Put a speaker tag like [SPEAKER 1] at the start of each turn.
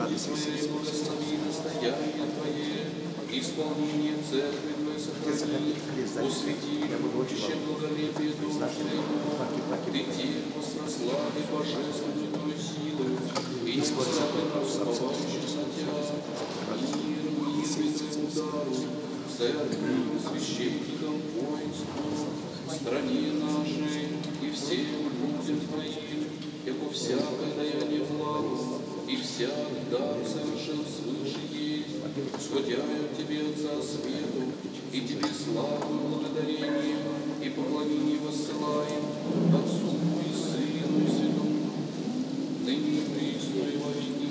[SPEAKER 1] Измеряй, благослови настояние Твое, исполнение церкви Твоей сохрани, усвети любящее благолепие души. Ты Дева, славы божественную Твою силу, и не славы уповающих на Тебя, миру и безумному дару, церкви, священникам, воинству, стране нашей и всем людям Твоим, яко всякое даяние благо, и всяк дар совершен свыше есть, сходяю Тебе, Отца свету, и Тебе славу и благодарение, и поклонение воссылаем Отцу и Сыну и Святому Духу, ныне и присно и во веки